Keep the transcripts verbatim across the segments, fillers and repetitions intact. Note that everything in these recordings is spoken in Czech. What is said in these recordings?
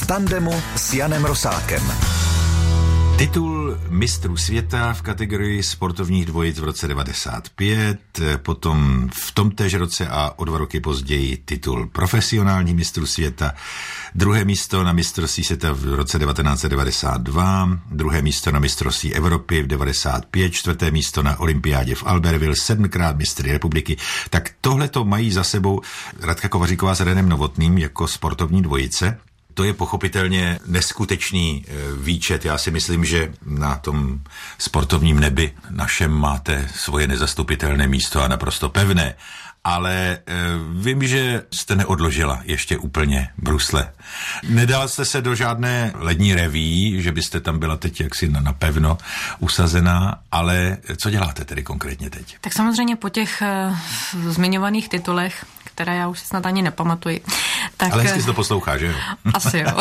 tandemu s Janem Rosákem. Titul mistrů světa v kategorii sportovních dvojic v roce devadesát pět, potom v tomtéž roce a o dva roky později titul profesionální mistrů světa, druhé místo na mistrovství světa v roce devatenáct set devadesát dva, druhé místo na mistrovství Evropy v devadesát pět, čtvrté místo na olympiádě v Albertville, sedmkrát mistry republiky. Tak tohle to mají za sebou Radka Kovaříková s Renem Novotným jako sportovní dvojice. To je pochopitelně neskutečný výčet. Já si myslím, že na tom sportovním nebi našem máte svoje nezastupitelné místo a naprosto pevné. Ale e, vím, že jste neodložila ještě úplně brusle. Nedala jste se do žádné lední reví, že byste tam byla teď jaksi napevno usazená, ale co děláte tedy konkrétně teď? Tak samozřejmě po těch uh, zmiňovaných titulech, které já už si snad ani nepamatuji. Tak, ale hezky se to poslouchá, že jo? Asi jo.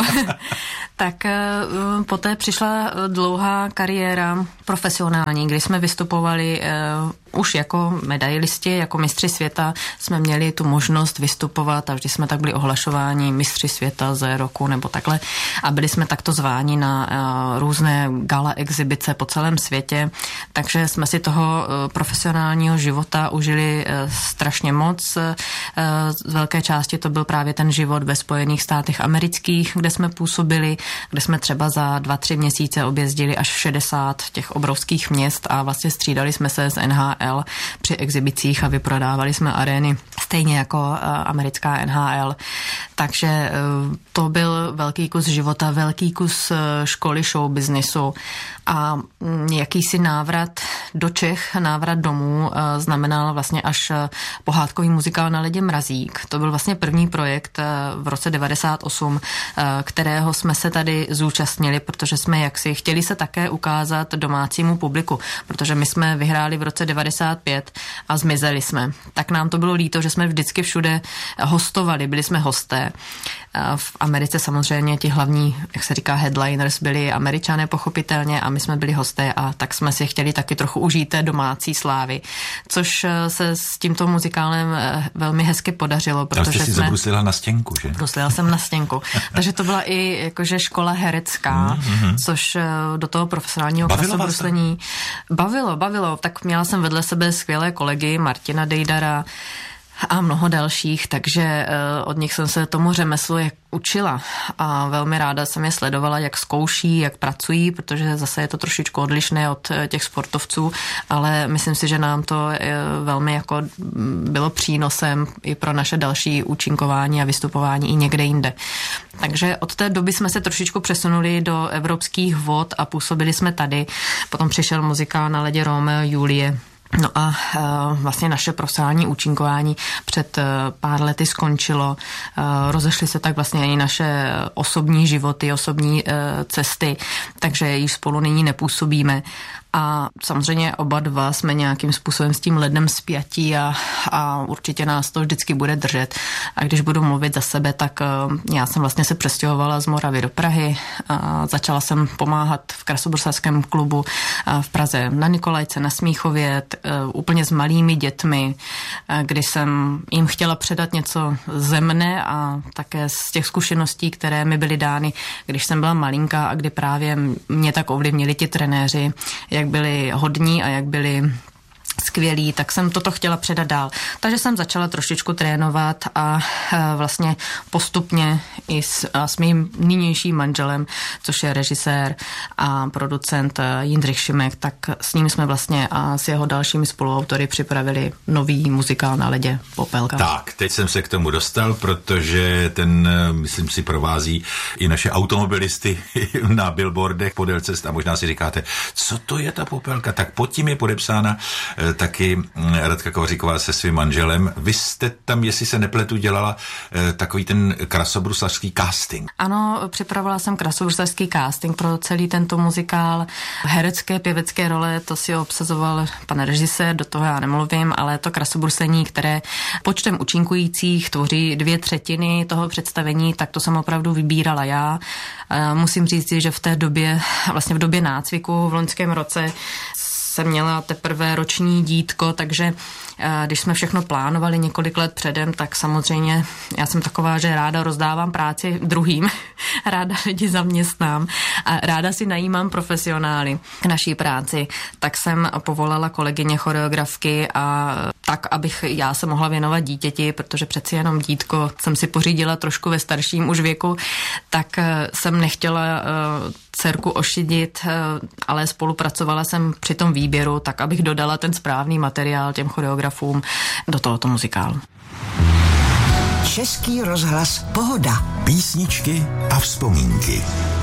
Tak uh, poté přišla dlouhá kariéra profesionální, kdy jsme vystupovali uh, už jako medailisti, jako mistři světa jsme měli tu možnost vystupovat a vždy jsme tak byli ohlašováni mistři světa z roku nebo takhle a byli jsme takto zváni na uh, různé gala exibice po celém světě, takže jsme si toho uh, profesionálního života užili uh, strašně moc. Uh, z velké části to byl právě ten život ve Spojených státech amerických, kde jsme působili, kde jsme třeba za dva, tři měsíce objezdili až šedesát těch obrovských měst a vlastně střídali jsme se z N H L při exhibicích a vyprodávali jsme arény stejně jako uh, americká N H L. Takže uh, to byl velký kus života, velký kus uh, školy show businessu a um, jakýsi návrat do Čech, návrat domů uh, znamenal vlastně až uh, pohádkový muzikál Na ledě Mrazík. To byl vlastně první projekt uh, v roce devadesát osm, uh, kterého jsme se tady zúčastnili, protože jsme jaksi chtěli se také ukázat domácímu publiku, protože my jsme vyhráli v roce devadesát pět a zmizeli jsme. Tak nám to bylo líto, že jsme vždycky všude hostovali, byli jsme hosté. V Americe samozřejmě ti hlavní, jak se říká, headliners byli Američané pochopitelně a my jsme byli hosté a tak jsme si chtěli taky trochu užít té domácí slávy, což se s tímto muzikálem velmi hezky podařilo, protože ale jste si jsme... zabruslila na stěnku, že? Bruslila jsem na stěnku. Takže to byla i jakože škola herecká, mm-hmm. což do toho profesionálního krasobruslení bavilo, bavilo. Tak měla jsem vedle sebe skvělé kolegy, Martina Dejdara a mnoho dalších, takže uh, od nich jsem se tomu řemeslu jak učila a velmi ráda jsem je sledovala, jak zkouší, jak pracují, protože zase je to trošičku odlišné od těch sportovců, ale myslím si, že nám to velmi jako bylo přínosem i pro naše další účinkování a vystupování i někde jinde. Takže od té doby jsme se trošičku přesunuli do evropských vod a působili jsme tady. Potom přišel muzikál Na ledě Romeo Julie. No a uh, vlastně naše profesionální účinkování před uh, pár lety skončilo. Uh, rozešly se tak vlastně i naše osobní životy, osobní uh, cesty, takže již spolu nyní nepůsobíme. A samozřejmě oba dva jsme nějakým způsobem s tím ledem spjatí a, a určitě nás to vždycky bude držet. A když budu mluvit za sebe, tak uh, já jsem vlastně se přestěhovala z Moravy do Prahy. A začala jsem pomáhat v krasobruslařském klubu uh, v Praze na Nikolajce, na Smíchově, t, uh, úplně s malými dětmi, uh, kdy jsem jim chtěla předat něco ze mne a také z těch zkušeností, které mi byly dány, když jsem byla malinká a kdy právě mě tak ovlivnili ti trenéři, jak byli hodní a jak byli skvělý, tak jsem toto chtěla předat dál. Takže jsem začala trošičku trénovat a vlastně postupně i s, a s mým nynějším manželem, což je režisér a producent Jindřich Šimek, tak s ním jsme vlastně a s jeho dalšími spoluautory připravili nový muzikál Na ledě Popelka. Tak, teď jsem se k tomu dostal, protože ten, myslím si, provází i naše automobilisty na billboardech podél cest a možná si říkáte, co to je ta Popelka? Tak pod tím je podepsána taky Radka Kovaříková se svým manželem. Vy jste tam, jestli se nepletu, dělala eh, takový ten krasobruslařský casting. Ano, připravila jsem krasobruslařský casting pro celý tento muzikál. Herecké, pěvecké role, to si obsazoval pan režisér, do toho já nemluvím, ale to krasobruslení, které počtem účinkujících tvoří dvě třetiny toho představení, tak to jsem opravdu vybírala já. Eh, musím říct, že v té době, vlastně v době nácviku v loňském roce jsem měla teprve roční dítko, takže když jsme všechno plánovali několik let předem, tak samozřejmě já jsem taková, že ráda rozdávám práci druhým, ráda lidi zaměstnám a ráda si najímám profesionály k naší práci. Tak jsem povolala kolegyně choreografky a tak, abych já se mohla věnovat dítěti, protože přeci jenom dítko jsem si pořídila trošku ve starším už věku, tak jsem nechtěla dcerku ošidit, ale spolupracovala jsem při tom výběru, tak abych dodala ten správný materiál těm choreografům do tohoto muzikálu. Český rozhlas Pohoda. Písničky a vzpomínky.